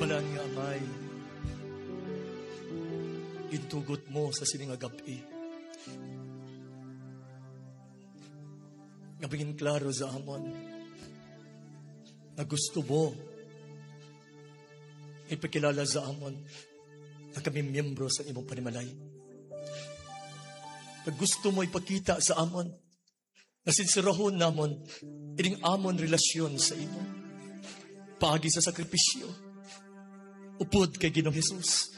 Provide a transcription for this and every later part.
Balaan nga amay, intugot mo sa sining agapi. Ngabingin klaro sa amon na gusto mo ipakilala sa amon na kami miyembro sa imong panimalay. Pag gusto mo ipakita sa amon na sinsirahon namon ining amon relasyon sa imo paagi sa sakripisyo upod kay Ginoong Hesus.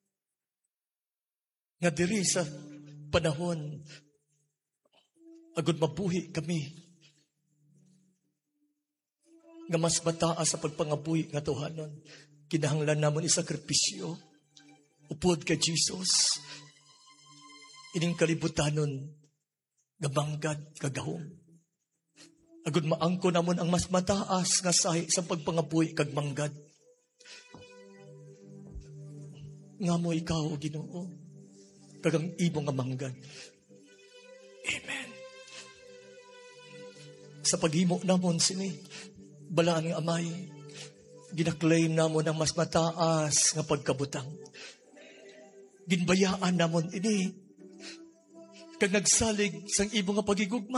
Nga diri sa panahon agud mabuhi kami nga mas mataas sa pagpangabuhi nga tuhanon, kinahanglan namon isakripisyo upod kay Jesus. Ining kalibutanon nga banggad kagahom agud maangko namon ang mas mataas nga sahi sa pagpangabuhi kag banggad. Nga mo ikaw, Ginoo, kagang ibong nga manggad. Amen. Sa paghimo namon sini, balaan nga amay, ginaklaim namon ang mas mataas nga pagkabutang. Ginbayaan namon ini, kag nagsalig sang ibong nga pagigugma.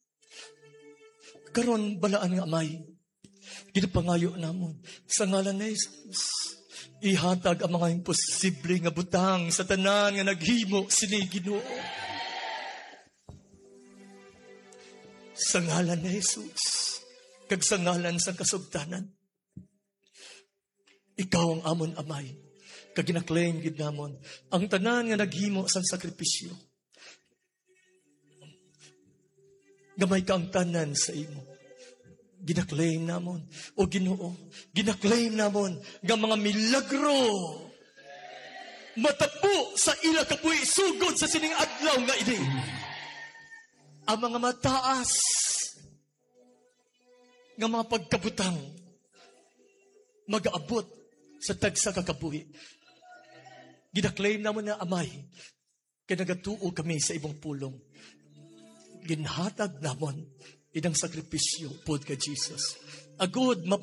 Karon balaan nga amay, ginapangayo namon sa ngalan ni Jesus. Ihatag ang mga imposible nga butang sa tanan nga naghimo sini Ginoo. Sa ngalan ni Jesus, kag sa ngalan sa kasugtanan, ikaw ang amon amay, kag ginaklaim gid namon ang tanan nga naghimo sang sakripisyo. Gamay ka ang tanan sa imo. Ginaklaim namon, o Ginoo, ginaklaim namon nga mga milagro matapo sa ila kapuy sugod sa sining adlaw nga ini. Ang mga mataas nga mga pagkabutang mag-aabot sa tagsa kakabuhi. Ginaklaim namon na amay, kaya nagatuo kami sa ibong pulong. Ginhatag namon idang sakripisyo pod ka Jesus. Agud